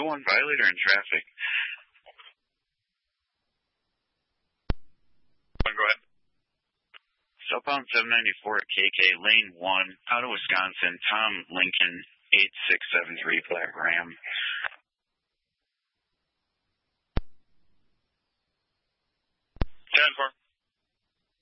201 violator in traffic. Go ahead. Southbound 794 at KK, lane 1, out of Wisconsin, Tom Lincoln, 8673 Black Ram.